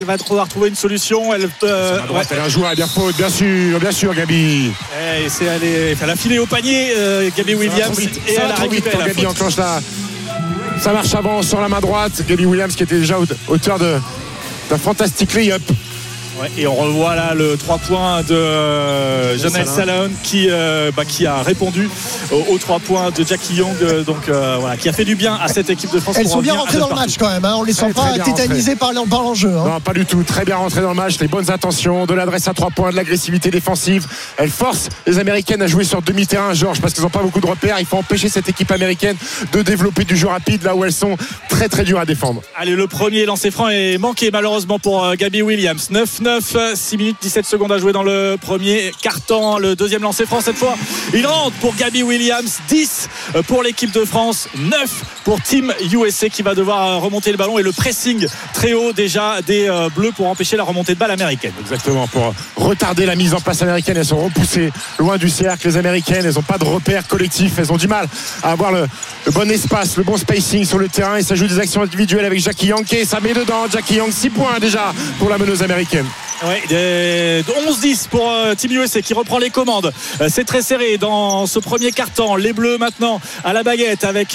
Elle va devoir trouver une solution. Elle a un joueur à dire faute, bien sûr, Gabi. Elle a filé au panier, Gabi Williams, et elle a récupéré la Gabi faute. enclenche sa marche avant sur la main droite. Gabi Williams qui était déjà auteur d'un fantastique lay-up. Ouais, et on revoit là le 3 points de Janelle Salahon qui a répondu aux 3 points de Jackie Young, qui a fait du bien à cette équipe de France. Elles sont bien rentrées dans le match quand même, hein. On les sent pas tétanisées par l'enjeu. Hein. Non, pas du tout, très bien rentrées dans le match, les bonnes intentions, de l'adresse à 3 points, de l'agressivité défensive. Elles forcent les Américaines à jouer sur demi-terrain, Georges, parce qu'elles n'ont pas beaucoup de repères. Il faut empêcher cette équipe américaine de développer du jeu rapide là où elles sont très très dures à défendre. Allez, le premier lancer franc est manqué malheureusement pour Gabi Williams. 9-9, 6 minutes 17 secondes à jouer dans le premier quart-temps. Le deuxième lancer franc cette fois, il rentre pour Gabi Williams. 10 pour l'équipe de France, 9 pour Team USA qui va devoir remonter le ballon, et le pressing très haut déjà des Bleus pour empêcher la remontée de balle américaine. Exactement, pour retarder la mise en place américaine. Elles sont repoussées loin du cercle, les Américaines. Elles n'ont pas de repères collectifs, elles ont du mal à avoir le bon espace, le bon spacing sur le terrain, et ça joue des actions individuelles avec Jackie Young, et ça met dedans Jackie Young. 6 points déjà pour la meneuse américaine. Ouais, 11-10 pour Team USA qui reprend les commandes. C'est très serré dans ce premier quart-temps. Les Bleus maintenant à la baguette avec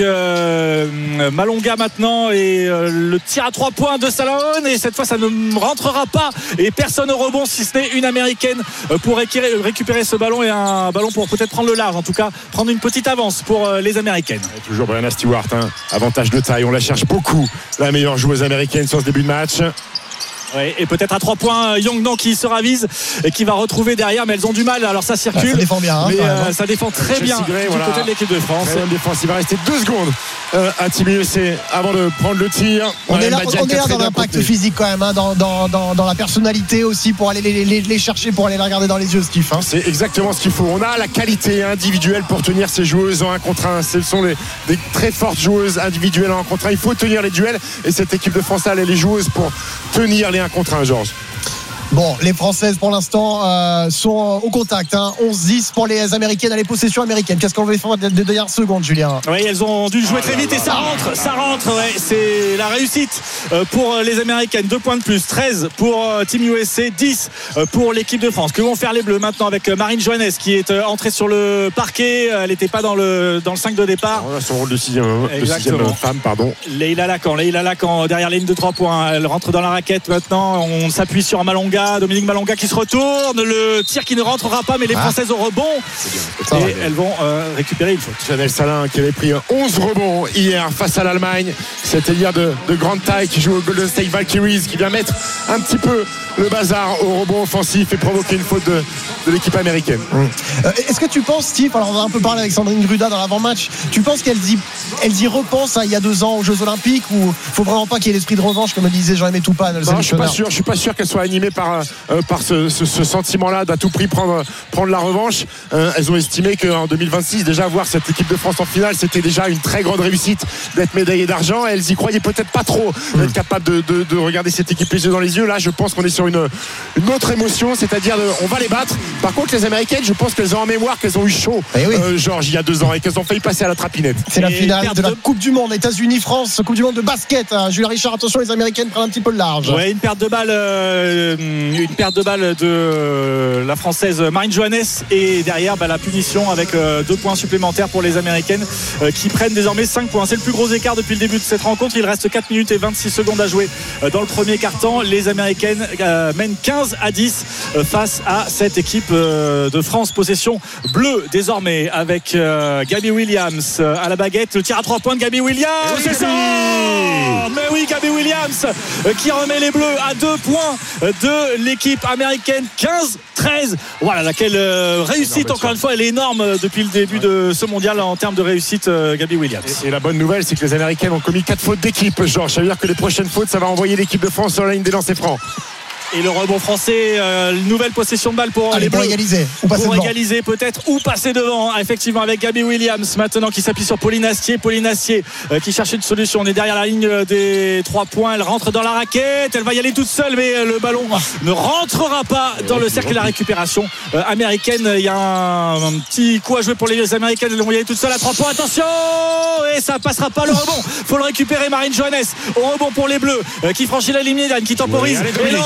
Malonga maintenant, et le tir à 3 points de Salahon, et cette fois ça ne rentrera pas, et personne au rebond si ce n'est une américaine pour récupérer ce ballon, et un ballon pour peut-être prendre le large, en tout cas prendre une petite avance pour les américaines. Et toujours Brianna Stewart, avantage de taille, on la cherche beaucoup, la meilleure joueuse américaine sur ce début de match. Ouais, et peut-être à 3 points Young qui se ravise et qui va retrouver derrière, mais elles ont du mal, alors ça circule, ça défend bien, mais ça défend très bien du côté de l'équipe de France. Très bonne défense. Il va rester 2 secondes à Team USA avant de prendre le tir. On est là dans l'impact physique quand même, dans la personnalité aussi, pour aller les chercher, pour aller les regarder dans les yeux, Steve. C'est exactement ce qu'il faut. On a la qualité individuelle pour tenir ces joueuses en 1 contre 1. Ce sont des très fortes joueuses individuelles en 1 contre 1. Il faut tenir les duels, et cette équipe de France elle est les joueuses pour tenir les 1 contre 1, Georges. Bon, les Françaises pour l'instant sont au contact, 11-10 pour les Américaines, à les possessions américaines. Qu'est-ce qu'on va faire de dernière seconde, Julien? Oui, elles ont dû jouer très vite, et ça rentre, ouais, c'est la réussite pour les Américaines. 2 points de plus, 13 pour Team USA, 10 pour l'équipe de France. Que vont faire les Bleus maintenant avec Marine Johannes qui est entrée sur le parquet? Elle n'était pas dans le 5 de départ. On a son rôle de sixième femme, pardon. Leïla Lacan derrière la ligne de 3 points. Elle rentre dans la raquette maintenant. On s'appuie sur Malonga. Dominique Malonga qui se retourne, le tir qui ne rentrera pas, mais les Françaises au rebond, et elles vont récupérer une faute. Janelle Salahon qui avait pris 11 rebonds hier face à l'Allemagne, cette ailière de grande taille qui joue au Golden State Valkyries, qui vient mettre un petit peu le bazar au rebond offensif et provoquer une faute de l'équipe américaine. Est-ce que tu penses, Steve, alors on a un peu parlé avec Sandrine Gruda dans l'avant-match, tu penses qu'elles y repensent il y a 2 ans aux Jeux Olympiques, ou faut vraiment pas qu'il y ait l'esprit de revanche, comme disait Jean-Aimé Toupane? Non, je suis pas sûr qu'elles soient animées par ce sentiment-là d'à tout prix prendre la revanche. Elles ont estimé qu'en 2026, déjà voir cette équipe de France en finale, c'était déjà une très grande réussite d'être médaillée d'argent. Elles y croyaient peut-être pas trop, d'être capables de regarder cette équipe les yeux dans les yeux. Là, je pense qu'on est sur une autre émotion, c'est-à-dire on va les battre. Par contre, les Américaines, je pense qu'elles ont en mémoire qu'elles ont eu chaud, Georges, il y a 2 ans, et qu'elles ont failli passer à la trapinette. C'est la finale de la Coupe du Monde, États-Unis-France, Coupe du Monde de basket. Julien Richard, attention, les Américaines prennent un petit peu le large. Ouais, une perte de balle de la Française Marine Johannes, et derrière la punition avec 2 points supplémentaires pour les Américaines qui prennent désormais 5 points. C'est le plus gros écart depuis le début de cette rencontre. Il reste 4 minutes et 26 secondes à jouer dans le premier quart-temps. Les Américaines mènent 15-10 face à cette équipe de France. Possession bleue désormais avec Gabi Williams à la baguette. Le tir à 3 points de Gabi Williams, c'est ça. Mais oui, Gabi Williams qui remet les Bleus à 2 points de l'équipe américaine. 15-13. Voilà, laquelle réussite, encore une fois, elle est énorme depuis le début de ce mondial en termes de réussite, Gabi Williams. Et la bonne nouvelle, c'est que les Américaines ont commis 4 fautes d'équipe, Georges. Ça veut dire que les prochaines fautes, ça va envoyer l'équipe de France sur la ligne des lancers francs. Et le rebond français, nouvelle possession de balle pour les Bleus. Égaliser ou passer pour devant. Égaliser peut-être ou passer devant, effectivement, avec Gabby Williams maintenant qui s'appuie sur Pauline Astier qui cherche une solution. On est derrière la ligne des 3 points, elle rentre dans la raquette, elle va y aller toute seule, mais le ballon ne rentrera pas dans le cercle de la récupération américaine. Il y a un petit coup à jouer pour les Américaines, elles vont y aller toute seule à 3 points, attention, et ça passera pas le rebond, faut le récupérer. Marine Johannes au rebond pour les Bleus qui franchit la ligne médiane, qui temporise.